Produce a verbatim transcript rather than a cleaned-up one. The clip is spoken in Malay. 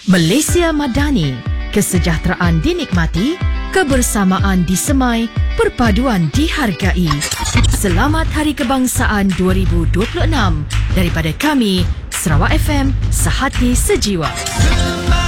Malaysia Madani, kesejahteraan dinikmati, kebersamaan disemai, perpaduan dihargai. Selamat Hari Kebangsaan dua ribu dua puluh enam daripada kami, Sarawak F M, sehati sejiwa.